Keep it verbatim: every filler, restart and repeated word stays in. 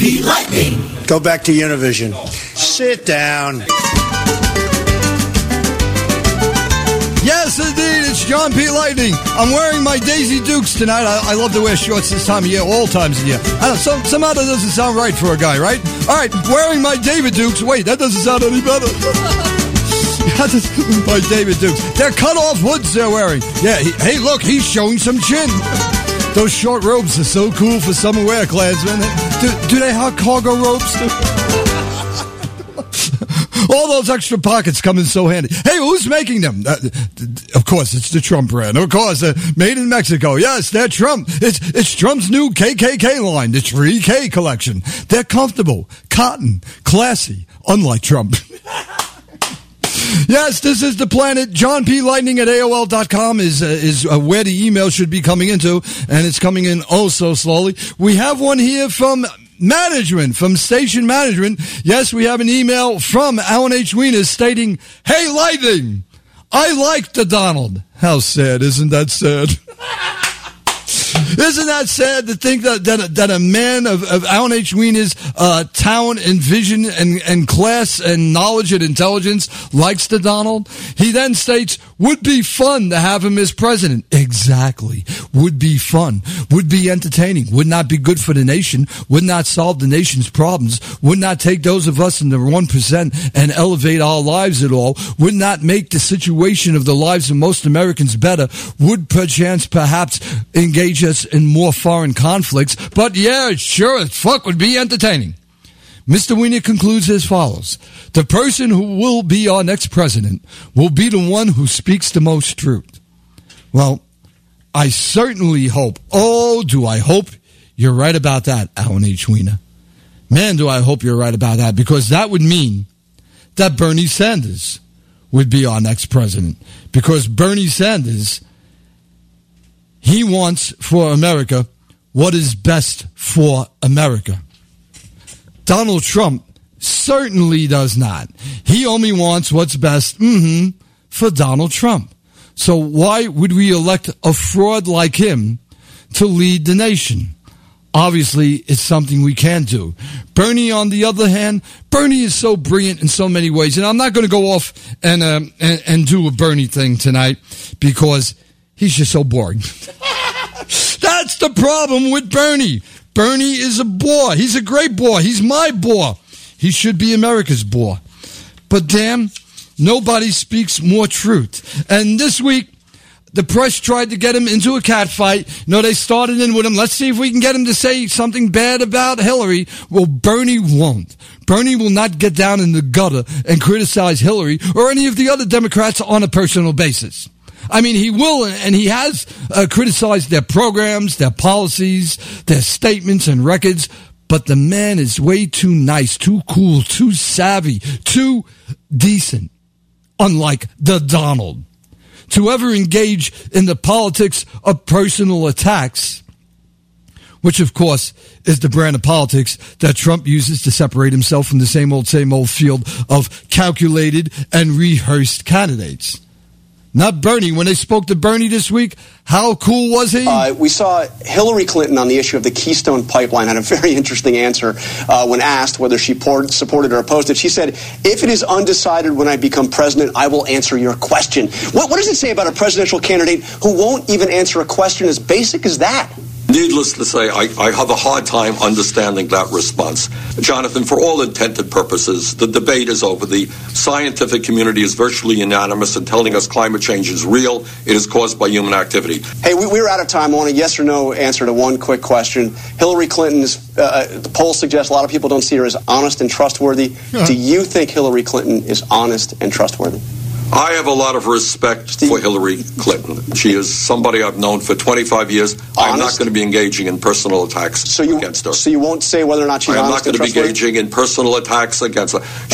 P. Lightning. Go back to Univision. Sit down. Yes, indeed, it's John P. Lightning. I'm wearing my Daisy Dukes tonight. I, I love to wear shorts this time of year, all times of year. I don't, some, somehow that doesn't sound right for a guy, right? All right, wearing my David Dukes. Wait, that doesn't sound any better. My David Dukes. They're cut-off hoods they're wearing. Yeah, he, hey, look, he's showing some chin. Those short robes are so cool for summer wear, Klansmen. Do, do they have cargo robes? All those extra pockets come in so handy. Hey, who's making them? Uh, of course, it's the Trump brand. Of course, uh, made in Mexico. Yes, they're Trump. It's it's Trump's new K K K line, the three K collection. They're comfortable, cotton, classy, unlike Trump. Yes, this is the planet. John P. Lightning at A O L dot com is uh, is uh, where the email should be coming into, and it's coming in oh so slowly. We have one here from management, from station management. Yes, we have an email from Alan H. Wiener stating, "Hey, Lightning, I like the Donald." How sad, isn't that sad? Isn't that sad to think that that, that a man of, of Alan H. Wiener's uh, talent and vision and, and class and knowledge and intelligence likes the Donald? He then states, would be fun to have him as president. Exactly. Would be fun. Would be entertaining. Would not be good for the nation. Would not solve the nation's problems. Would not take those of us in the one percent and elevate our lives at all. Would not make the situation of the lives of most Americans better. Would perchance perhaps engage us in more foreign conflicts, but yeah, sure as fuck would be entertaining. Mister Wiener concludes as follows. The person who will be our next president will be the one who speaks the most truth. Well, I certainly hope, oh, do I hope you're right about that, Alan H. Wiener. Man, do I hope you're right about that, because that would mean that Bernie Sanders would be our next president, because Bernie Sanders, he wants for America what is best for America. Donald Trump certainly does not. He only wants what's best mm-hmm, for Donald Trump. So why would we elect a fraud like him to lead the nation? Obviously, it's something we can't do. Bernie, on the other hand, Bernie is so brilliant in so many ways. And I'm not going to go off and, um, and, and do a Bernie thing tonight because he's just so boring. That's the problem with Bernie. Bernie is a bore. He's a great bore. He's my bore. He should be America's bore. But damn, nobody speaks more truth. And this week, the press tried to get him into a catfight. You know, they started in with him. Let's see if we can get him to say something bad about Hillary. Well, Bernie won't. Bernie will not get down in the gutter and criticize Hillary or any of the other Democrats on a personal basis. I mean, he will, and he has uh, criticized their programs, their policies, their statements and records, but the man is way too nice, too cool, too savvy, too decent, unlike the Donald, to ever engage in the politics of personal attacks, which, of course, is the brand of politics that Trump uses to separate himself from the same old, same old field of calculated and rehearsed candidates. Not Bernie. When they spoke to Bernie this week, how cool was he? Uh, we saw Hillary Clinton on the issue of the Keystone Pipeline had a very interesting answer uh, when asked whether she poured, supported or opposed it. She said, if it is undecided when I become president, I will answer your question. What, what does it say about a presidential candidate who won't even answer a question as basic as that? Needless to say, I, I have a hard time understanding that response. Jonathan, for all intended purposes, the debate is over. The scientific community is virtually unanimous in telling us climate change is real. It is caused by human activity. Hey, we, we're out of time. I want a yes or no answer to one quick question. Hillary Clinton, is, uh, the polls suggest a lot of people don't see her as honest and trustworthy. Yeah. Do you think Hillary Clinton is honest and trustworthy? I have a lot of respect Steve. for Hillary Clinton. She is somebody I've known for twenty-five years. Honest? I'm not going to be engaging in personal attacks so you, against her. So you won't say whether or not she's I am honest not going to be engaging in personal attacks against her.